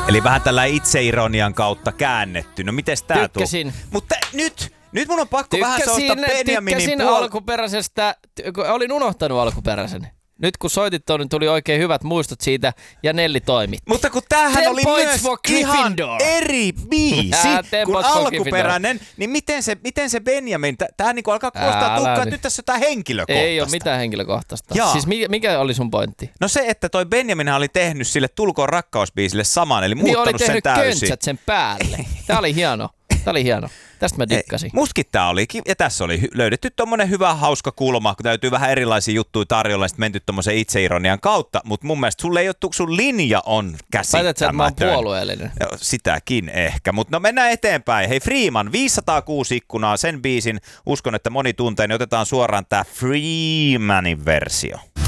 Eli vähän tällä itseironian kautta käännetty. No mites tää Tykkäsin. Mutta nyt mun on pakko vähän sellaista Benjaminin Tykkäsin alkuperäisestä, olin unohtanut alkuperäisen. Nyt kun soitit tuon, niin tuli oikein hyvät muistot siitä ja Nelli toimitti. Mutta kun tämähän oli myös ihan eri biisi kuin alkuperäinen, niin miten se Benjamin, tää niinku alkaa kuulostaa tukkaa, että nyt tässä on jotain henkilökohtaista. Ei ole mitään henkilökohtaista. Jaa. Siis mikä oli sun pointti? No se, että toi Benjamin oli tehnyt sille Tulkoon rakkausbiisille saman, eli muuttanut sen täysin. Niin oli tehnyt köntsät sen päälle. Tää oli hieno. Tästä mä dikkasin. Mustakin tää oli, ja tässä oli löydetty tommonen hyvä, hauska kulma, kun täytyy vähän erilaisia juttuja tarjolla, ja sitten menty tommosen itseironian kautta, mutta mun mielestä sun linja on käsittämätön. Väität sä, että mä oon puolueellinen? Joo, sitäkin ehkä, mutta no mennään eteenpäin. Hei Freeman, 506 ikkunaa, sen biisin, uskon, että moni tuntee, niin otetaan suoraan tää Freemanin versio.